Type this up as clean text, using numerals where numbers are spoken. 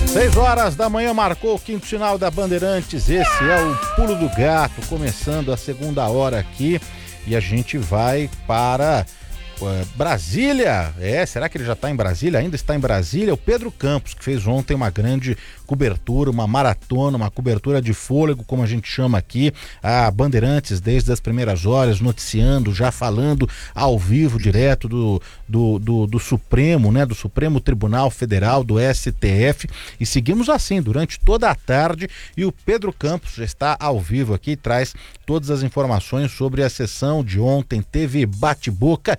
6 horas da manhã marcou o quinto sinal da Bandeirantes. Esse é o Pulo do Gato, começando a segunda hora aqui. E a gente vai para Brasília. Será que ele já está em Brasília? Ainda está em Brasília. O Pedro Campos, que fez ontem uma grande cobertura, uma maratona, uma cobertura de fôlego, como a gente chama aqui, a Bandeirantes desde as primeiras horas, noticiando, já falando ao vivo, direto do Supremo, né? Do Supremo Tribunal Federal, do STF, e seguimos assim durante toda a tarde, e o Pedro Campos já está ao vivo aqui, traz todas as informações sobre a sessão de ontem. Teve bate-boca